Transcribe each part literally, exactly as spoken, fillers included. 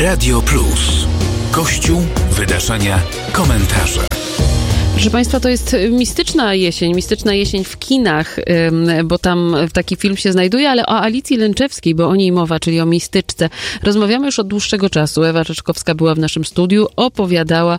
Radio Plus. Kościół, wydarzenia, komentarze. Proszę Państwa, to jest mistyczna jesień, mistyczna jesień w kinach, bo tam taki film się znajduje, ale o Alicji Lęczewskiej, bo o niej mowa, czyli o mistyczce. Rozmawiamy już od dłuższego czasu. Ewa Czeczkowska była w naszym studiu, opowiadała,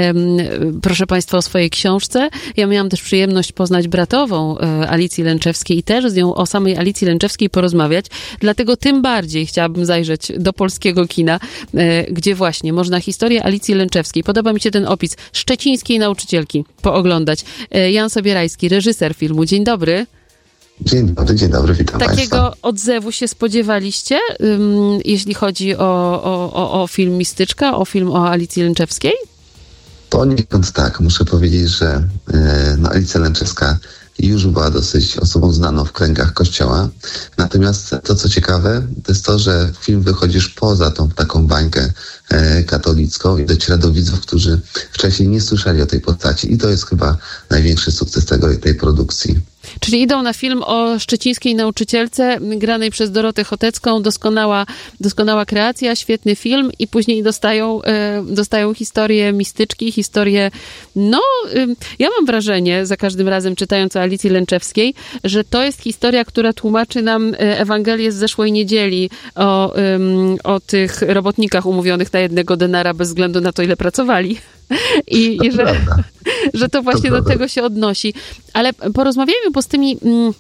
proszę Państwa, o swojej książce. Ja miałam też przyjemność poznać bratową Alicji Lęczewskiej i też z nią o samej Alicji Lęczewskiej porozmawiać. Dlatego tym bardziej chciałabym zajrzeć do polskiego kina, gdzie właśnie można historię Alicji Lęczewskiej, podoba mi się ten opis, szczecińskiej nauczycielki, pooglądać. Jan Sobierajski, reżyser filmu. Dzień dobry. Dzień dobry, dzień dobry, witam Takiego Państwa. odzewu się spodziewaliście, um, jeśli chodzi o, o, o, o film Mistyczka, o film o Alicji Lęczewskiej? Poniekąd tak. Muszę powiedzieć, że e, no, Alicja Lęczewska już była dosyć osobą znaną w kręgach Kościoła. Natomiast to, co ciekawe, to jest to, że film wychodzi już poza tą taką bańkę e, katolicką i dociera do widzów, którzy wcześniej nie słyszeli o tej postaci. I to jest chyba największy sukces tego, tej produkcji. Czyli idą na film o szczecińskiej nauczycielce granej przez Dorotę Chotecką. Doskonała, doskonała kreacja, świetny film i później dostają, e, dostają historię mistyczki, historię, no, e, ja mam wrażenie, za każdym razem czytając o Alicji Lęczewskiej, że to jest historia, która tłumaczy nam Ewangelię z zeszłej niedzieli o, e, o tych robotnikach umówionych na jednego denara bez względu na to, ile pracowali. I, i że, że to właśnie to do tego się odnosi. Ale porozmawiajmy, bo z tymi,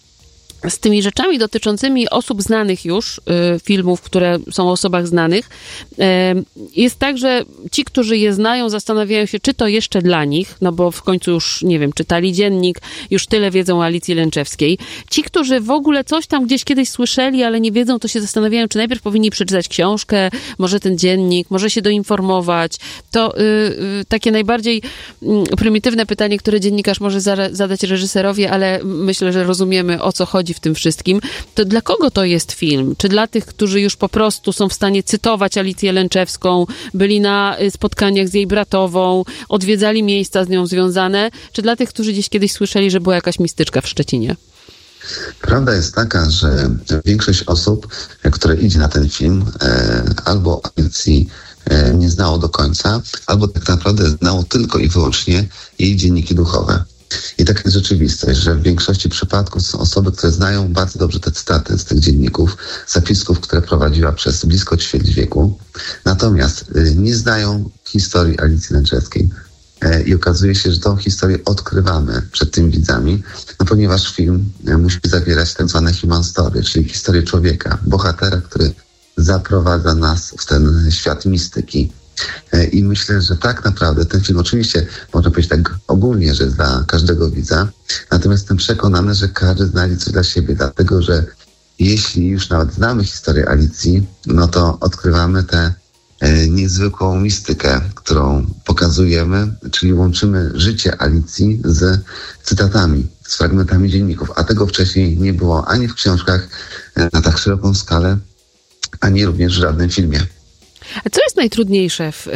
z tymi rzeczami dotyczącymi osób znanych już, y, filmów, które są o osobach znanych, y, jest tak, że ci, którzy je znają, zastanawiają się, czy to jeszcze dla nich, no bo w końcu już, nie wiem, czytali dziennik, już tyle wiedzą o Alicji Lęczewskiej. Ci, którzy w ogóle coś tam gdzieś kiedyś słyszeli, ale nie wiedzą, to się zastanawiają, czy najpierw powinni przeczytać książkę, może ten dziennik, może się doinformować. To y, y, takie najbardziej y, prymitywne pytanie, które dziennikarz może za- zadać reżyserowi, ale myślę, że rozumiemy, o co chodzi w tym wszystkim. To dla kogo to jest film? Czy dla tych, którzy już po prostu są w stanie cytować Alicję Lęczewską, byli na spotkaniach z jej bratową, odwiedzali miejsca z nią związane, czy dla tych, którzy gdzieś kiedyś słyszeli, że była jakaś mistyczka w Szczecinie? Prawda jest taka, że większość osób, które idzie na ten film, e, albo Alicji e, nie znało do końca, albo tak naprawdę znało tylko i wyłącznie jej dzienniki duchowe. I taka jest rzeczywistość, że w większości przypadków są osoby, które znają bardzo dobrze te cytaty z tych dzienników, zapisków, które prowadziła przez blisko ćwierć wieku. Natomiast y, nie znają historii Alicji Lęczewskiej. E, I okazuje się, że tą historię odkrywamy przed tymi widzami, no ponieważ film e, musi zawierać tak zwane human story, czyli historię człowieka, bohatera, który zaprowadza nas w ten świat mistyki. I myślę, że tak naprawdę ten film, oczywiście można powiedzieć tak ogólnie, że dla każdego widza, natomiast jestem przekonany, że każdy znajdzie coś dla siebie, dlatego że jeśli już nawet znamy historię Alicji, no to odkrywamy tę e, niezwykłą mistykę, którą pokazujemy, czyli łączymy życie Alicji z cytatami, z fragmentami dzienników, a tego wcześniej nie było ani w książkach e, na tak szeroką skalę, ani również w żadnym filmie. A co jest najtrudniejsze w,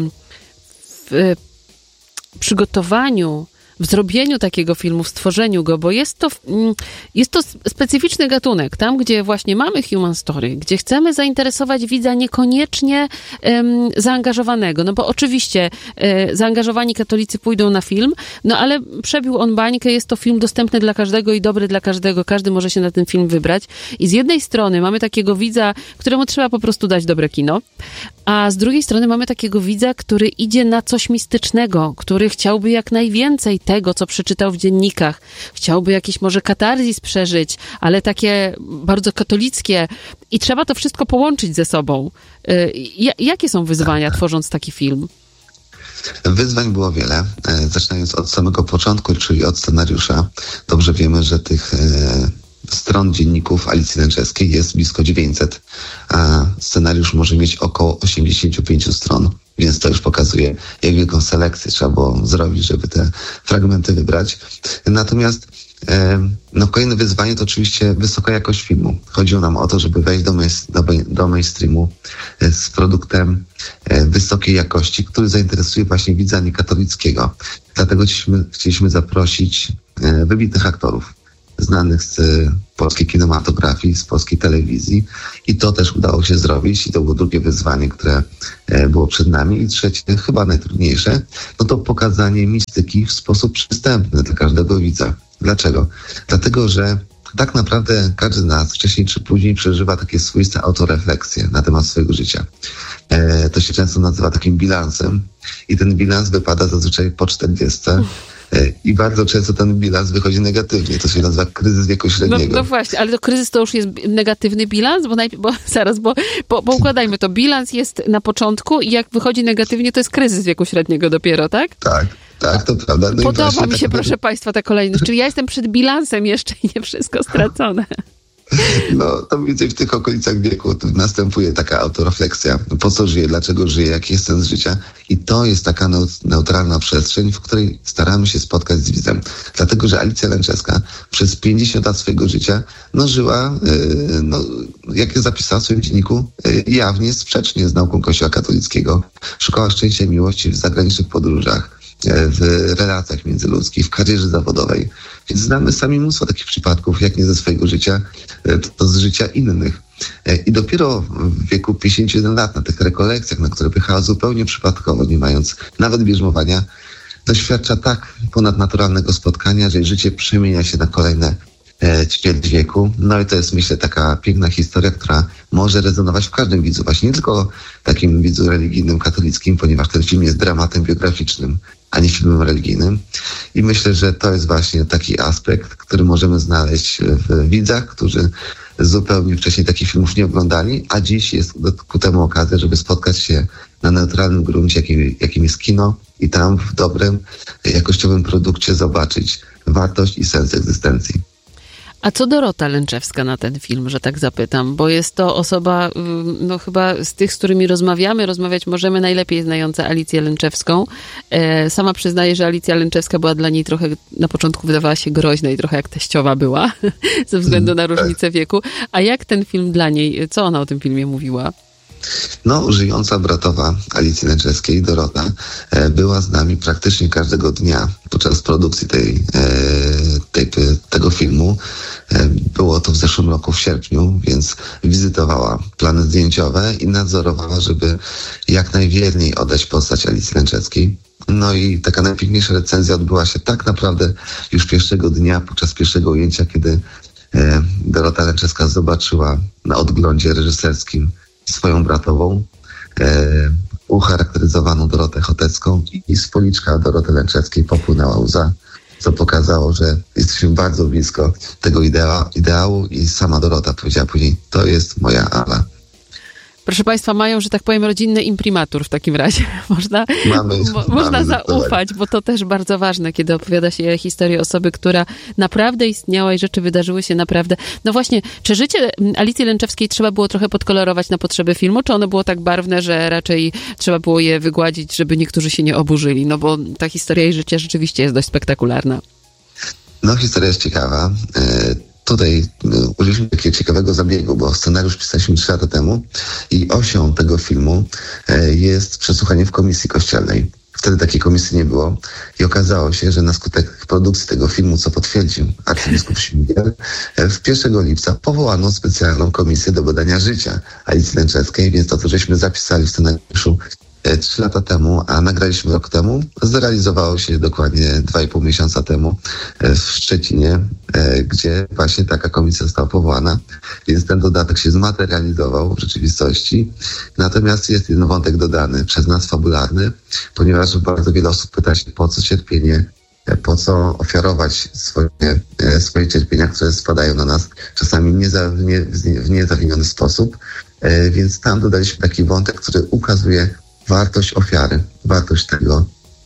w przygotowaniu, w zrobieniu takiego filmu, w stworzeniu go, bo jest to, jest to specyficzny gatunek, tam gdzie właśnie mamy human story, gdzie chcemy zainteresować widza niekoniecznie um, zaangażowanego, no bo oczywiście e, zaangażowani katolicy pójdą na film, no ale przebił on bańkę, jest to film dostępny dla każdego i dobry dla każdego, każdy może się na ten film wybrać i z jednej strony mamy takiego widza, któremu trzeba po prostu dać dobre kino, a z drugiej strony mamy takiego widza, który idzie na coś mistycznego, który chciałby jak najwięcej tego, co przeczytał w dziennikach. Chciałby jakiś może katarzis przeżyć, ale takie bardzo katolickie i trzeba to wszystko połączyć ze sobą. J- jakie są wyzwania, tak, tworząc taki film? Wyzwań było wiele, zaczynając od samego początku, czyli od scenariusza. Dobrze wiemy, że tych stron dzienników Alicji Lęczewskiej jest blisko dziewięćset, a scenariusz może mieć około osiemdziesiąt pięć stron, więc to już pokazuje, jak wielką selekcję trzeba było zrobić, żeby te fragmenty wybrać. Natomiast e, no, kolejne wyzwanie to oczywiście wysoka jakość filmu. Chodziło nam o to, żeby wejść do, main, do, do mainstreamu e, z produktem e, wysokiej jakości, który zainteresuje właśnie widza niekatolickiego. Dlatego chcieliśmy, chcieliśmy zaprosić e, wybitnych aktorów znanych z polskiej kinematografii, z polskiej telewizji i to też udało się zrobić i to było drugie wyzwanie, które było przed nami. I trzecie, chyba najtrudniejsze, no to pokazanie mistyki w sposób przystępny dla każdego widza. Dlaczego? Dlatego, że tak naprawdę każdy z nas wcześniej czy później przeżywa takie swoiste autorefleksje na temat swojego życia. E, to się często nazywa takim bilansem i ten bilans wypada zazwyczaj po czterdziestce. I bardzo często ten bilans wychodzi negatywnie. To się nazywa kryzys wieku średniego. No, no właśnie, ale to kryzys to już jest negatywny bilans? Bo, najpierw, bo zaraz, bo, bo, bo układajmy to. Bilans jest na początku i jak wychodzi negatywnie, to jest kryzys wieku średniego dopiero, tak? Tak, tak, to prawda. No Podoba mi się, tak, proszę państwa, ta kolejność. Czyli ja jestem przed bilansem jeszcze i nie wszystko stracone. No, to mniej więcej w tych okolicach wieku następuje taka autorefleksja. Po co żyję, dlaczego żyję, jaki jest sens życia? I to jest taka neutralna przestrzeń, w której staramy się spotkać z widzem. Dlatego, że Alicja Lęczewska przez pięćdziesiąt lat swojego życia no, żyła, yy, no, jak zapisała w swoim dzienniku, yy, jawnie sprzecznie z nauką Kościoła katolickiego. Szukała szczęścia i miłości w zagranicznych podróżach, w relacjach międzyludzkich, w karierze zawodowej. Więc znamy sami mnóstwo takich przypadków, jak nie ze swojego życia, to z życia innych. I dopiero w wieku pięćdziesięciu jeden lat na tych rekolekcjach, na które pychała zupełnie przypadkowo, nie mając nawet bierzmowania, doświadcza tak ponadnaturalnego spotkania, że jej życie przemienia się na kolejne ćwierć wieku. No i to jest, myślę, taka piękna historia, która może rezonować w każdym widzu, właśnie nie tylko takim widzu religijnym, katolickim, ponieważ ten film jest dramatem biograficznym, a nie filmem religijnym. I myślę, że to jest właśnie taki aspekt, który możemy znaleźć w widzach, którzy zupełnie wcześniej takich filmów nie oglądali, a dziś jest ku temu okazja, żeby spotkać się na neutralnym gruncie, jakim, jakim jest kino i tam w dobrym, jakościowym produkcie zobaczyć wartość i sens egzystencji. A co Dorota Lęczewska na ten film, że tak zapytam? Bo jest to osoba, no chyba z tych, z którymi rozmawiamy, rozmawiać możemy, najlepiej znająca Alicję Lęczewską. E, sama przyznaje, że Alicja Lęczewska była dla niej trochę, na początku wydawała się groźna i trochę jak teściowa była, ze względu na różnicę wieku. A jak ten film dla niej, co ona o tym filmie mówiła? No, żyjąca bratowa Alicji Lęczewskiej, Dorota, e, była z nami praktycznie każdego dnia podczas produkcji tej, e, tej, tego filmu. E, było to w zeszłym roku w sierpniu, więc wizytowała plany zdjęciowe i nadzorowała, żeby jak najwierniej oddać postać Alicji Lęczewskiej. No i taka najpiękniejsza recenzja odbyła się tak naprawdę już pierwszego dnia, podczas pierwszego ujęcia, kiedy e, Dorota Lęczewska zobaczyła na odglądzie reżyserskim swoją bratową, e, ucharakteryzowaną Dorotę Chotecką i z policzka Doroty Lęczewskiej popłynęła łza, co pokazało, że jesteśmy bardzo blisko tego idea, ideału i sama Dorota powiedziała później, to jest moja Ala. Proszę Państwa, mają, że tak powiem, rodzinny imprimatur w takim razie. Można, mamy, mo, można mamy zaufać, bo to też bardzo ważne, kiedy opowiada się historię osoby, która naprawdę istniała i rzeczy wydarzyły się naprawdę. No właśnie, czy życie Alicji Lęczewskiej trzeba było trochę podkolorować na potrzeby filmu, czy ono było tak barwne, że raczej trzeba było je wygładzić, żeby niektórzy się nie oburzyli? No bo ta historia jej życia rzeczywiście jest dość spektakularna. No, historia jest ciekawa. Y- Tutaj użyliśmy takiego ciekawego zabiegu, bo scenariusz pisaliśmy trzy lata temu i osią tego filmu jest przesłuchanie w komisji kościelnej. Wtedy takiej komisji nie było i okazało się, że na skutek produkcji tego filmu, co potwierdził arcybiskup Śmigiel, w pierwszego lipca powołano specjalną komisję do badania życia Alicji Lęczewskiej, więc to, co żeśmy zapisali w scenariuszu trzy lata temu, a nagraliśmy rok temu, zrealizowało się dokładnie dwa i pół miesiąca temu w Szczecinie, gdzie właśnie taka komisja została powołana, więc ten dodatek się zmaterializował w rzeczywistości. Natomiast jest jeden wątek dodany przez nas fabularny, ponieważ bardzo wiele osób pyta się, po co cierpienie, po co ofiarować swoje, swoje cierpienia, które spadają na nas czasami nie za, nie, w niezawiniony sposób. Więc tam dodaliśmy taki wątek, który ukazuje wartość ofiary, wartość tego,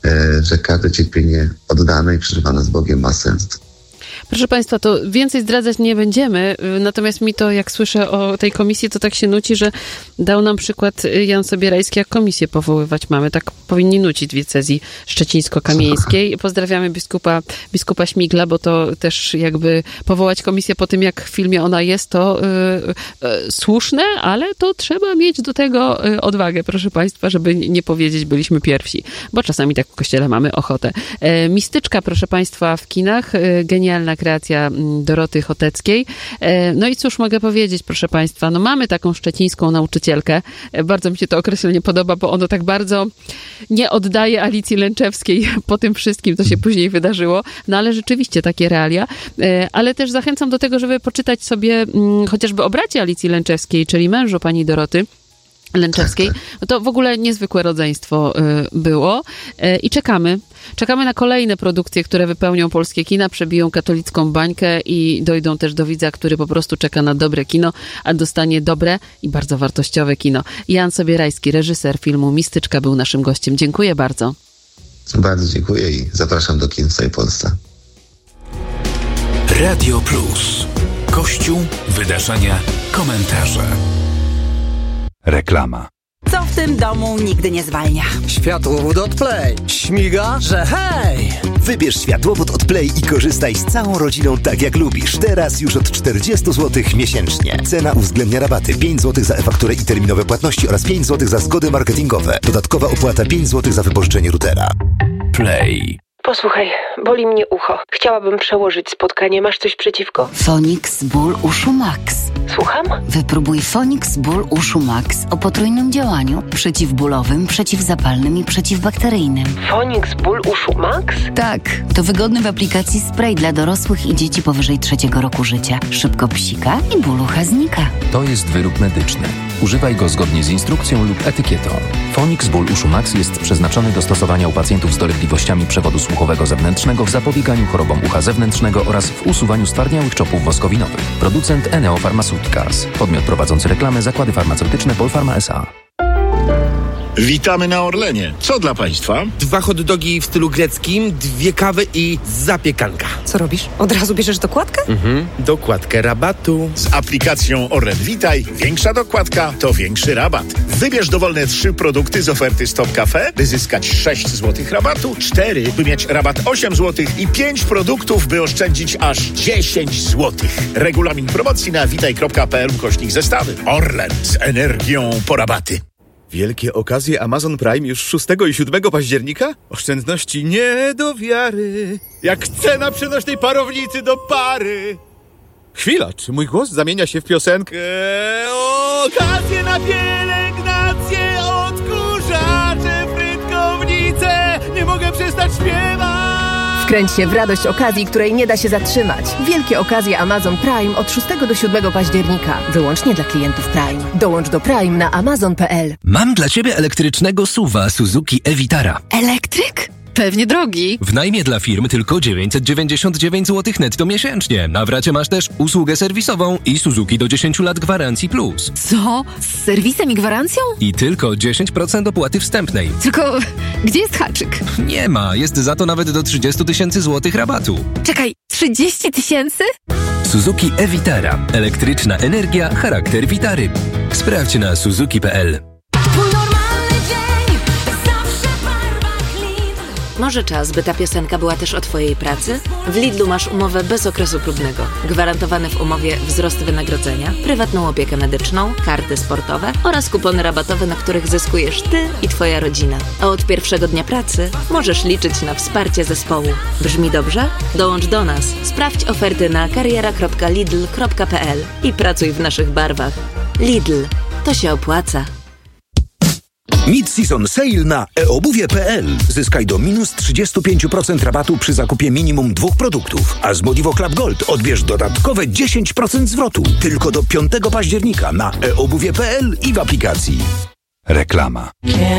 że każde cierpienie oddane i przeżywane z Bogiem ma sens. Proszę Państwa, to więcej zdradzać nie będziemy, natomiast mi to, jak słyszę o tej komisji, to tak się nuci, że dał nam przykład Jan Sobierajski, jak komisję powoływać mamy. Tak powinni nucić diecezji szczecińsko-kamieńskiej. Pozdrawiamy biskupa, biskupa Śmigla, bo to też jakby powołać komisję po tym, jak w filmie ona jest, to yy, yy, słuszne, ale to trzeba mieć do tego yy, odwagę, proszę Państwa, żeby nie powiedzieć, byliśmy pierwsi, bo czasami tak w kościele mamy ochotę. Yy, Mistyczka, proszę Państwa, w kinach, yy, genialna oryginalna kreacja Doroty Choteckiej. No i cóż mogę powiedzieć, proszę Państwa, no mamy taką szczecińską nauczycielkę. Bardzo mi się to określenie podoba, bo ono tak bardzo nie oddaje Alicji Lęczewskiej po tym wszystkim, co się później wydarzyło. No ale rzeczywiście takie realia. Ale też zachęcam do tego, żeby poczytać sobie chociażby o bracie Alicji Lęczewskiej, czyli mężu pani Doroty Lęczewskiej. No to w ogóle niezwykłe rodzeństwo było i czekamy. Czekamy na kolejne produkcje, które wypełnią polskie kina, przebiją katolicką bańkę i dojdą też do widza, który po prostu czeka na dobre kino, a dostanie dobre i bardzo wartościowe kino. Jan Sobierajski, reżyser filmu Mistyczka, był naszym gościem. Dziękuję bardzo. Bardzo dziękuję i zapraszam do kin w całej Polsce. Radio Plus. Kościół, wydarzenia, komentarze. Reklama. Co w tym domu nigdy nie zwalnia? Światłowód od Play. Śmiga, że hej! Wybierz światłowód od Play i korzystaj z całą rodziną tak jak lubisz. Teraz już od czterdzieści złotych miesięcznie. Cena uwzględnia rabaty pięć złotych za e-fakturę i terminowe płatności oraz pięć złotych za zgody marketingowe. Dodatkowa opłata pięć złotych za wypożyczenie routera. Play. Posłuchaj, boli mnie ucho. Chciałabym przełożyć spotkanie. Masz coś przeciwko? Fonix Ból Uszu Max. Słucham? Wypróbuj Fonix Ból Uszu Max o potrójnym działaniu. Przeciwbólowym, przeciwzapalnym i przeciwbakteryjnym. Fonix Ból Uszu Max? Tak, to wygodny w aplikacji spray dla dorosłych i dzieci powyżej trzeciego roku życia. Szybko psika i ból ucha znika. To jest wyrób medyczny. Używaj go zgodnie z instrukcją lub etykietą. Fonix Ból Uszu Max jest przeznaczony do stosowania u pacjentów z dolegliwościami przewodu słuchowego zewnętrznego w zapobieganiu chorobom ucha zewnętrznego oraz w usuwaniu stwardniałych czopów woskowinowych. Producent Eneo Pharmaceuticals. Podmiot prowadzący reklamę Zakłady Farmaceutyczne Polpharma S A. Witamy na Orlenie. Co dla Państwa? Dwa hot dogi w stylu greckim, dwie kawy i zapiekanka. Co robisz? Od razu bierzesz dokładkę? Mhm, dokładkę rabatu. Z aplikacją Orlen Witaj większa dokładka to większy rabat. Wybierz dowolne trzy produkty z oferty Stop Cafe, by zyskać sześć złotych rabatu, cztery, by mieć rabat osiem złotych i pięć produktów, by oszczędzić aż dziesięć złotych. Regulamin promocji na witaj kropka p l ukośnik zestawy. Orlen z energią po rabaty. Wielkie okazje Amazon Prime już szóstego i siódmego października? Oszczędności nie do wiary. Jak cena przenośnej parownicy do pary. Chwila, czy mój głos zamienia się w piosenkę? Okazje na pielęgnację, odkurzacze, frytkownice. Nie mogę przestać śpiewać. Wkręć się w radość okazji, której nie da się zatrzymać. Wielkie okazje Amazon Prime od szóstego do siódmego października. Wyłącznie dla klientów Prime. Dołącz do Prime na amazon kropka p l. Mam dla Ciebie elektrycznego suwa Suzuki e-Vitara. Elektryk? Pewnie drogi. W najmie dla firm tylko dziewięćset dziewięćdziesiąt dziewięć złotych netto miesięcznie. Na wracie masz też usługę serwisową i Suzuki do dziesięć lat gwarancji plus. Co? Z serwisem i gwarancją? I tylko dziesięć procent opłaty wstępnej. Tylko gdzie jest haczyk? Nie ma, jest za to nawet do trzydzieści tysięcy złotych rabatu. Czekaj, trzydzieści tysięcy? Suzuki e-Vitara. Elektryczna energia, charakter Vitary. Sprawdź na suzuki kropka p l. Może czas, by ta piosenka była też o Twojej pracy? W Lidlu masz umowę bez okresu próbnego. Gwarantowany w umowie wzrost wynagrodzenia, prywatną opiekę medyczną, karty sportowe oraz kupony rabatowe, na których zyskujesz Ty i Twoja rodzina. A od pierwszego dnia pracy możesz liczyć na wsparcie zespołu. Brzmi dobrze? Dołącz do nas. Sprawdź oferty na kariera kropka lidl kropka p l i pracuj w naszych barwach. Lidl. To się opłaca. Mid-season sale na e obuwie kropka p l. Zyskaj do minus trzydzieści pięć procent rabatu przy zakupie minimum dwóch produktów. A z Modivo Club Gold odbierz dodatkowe dziesięć procent zwrotu. Tylko do piątego października na e obuwie kropka p l i w aplikacji. Reklama.